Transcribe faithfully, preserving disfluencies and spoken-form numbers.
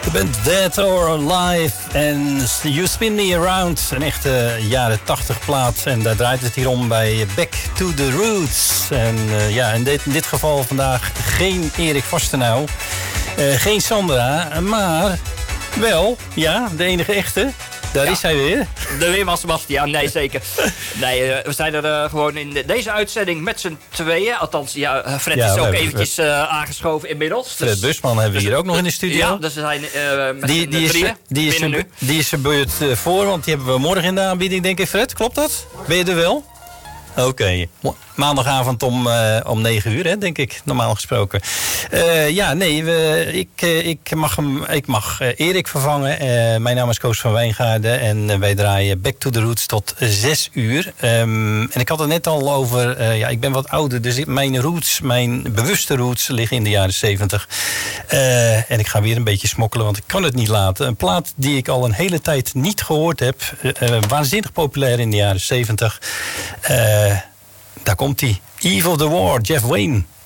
Je bent dead or alive en You Spin Me Around. Een echte jaren tachtig plaat. En daar draait het hier om bij Back to the Roots. En uh, ja, in dit, in dit geval vandaag geen Erik Vastenau. Uh, geen Sandra, maar wel, ja, de enige echte. Daar ja. is hij weer. De Weerman Sebastiaan, nee zeker. Nee, uh, we zijn er uh, gewoon in de, deze uitzending met z'n tweeën. Althans, ja, Fred ja, is ook eventjes uh, aangeschoven inmiddels. Fred dus, Busman hebben we dus, hier ook nog in de studio. Ja, dus we zijn uh, met die, die, drieën, is, die, is er, die is er beurt uh, voor, want die hebben we morgen in de aanbieding, denk ik, Fred. Klopt dat? Ben je er wel? Oké. Okay. Maandagavond om, uh, om negen uur, hè, denk ik, normaal gesproken. Uh, ja, nee, we, ik, uh, ik mag, hem, ik mag uh, Erik vervangen. Uh, mijn naam is Koos van Wijngaarden en uh, wij draaien Back to the Roots tot zes uur. Um, en ik had het net al over, uh, ja, ik ben wat ouder, dus mijn roots, mijn bewuste roots liggen in de jaren zeventig. Uh, en ik ga weer een beetje smokkelen, want ik kan het niet laten. Een plaat die ik al een hele tijd niet gehoord heb. Uh, uh, waanzinnig populair in de jaren zeventig. Uh, Daar komt hij. Eve of the War, Jeff Wayne.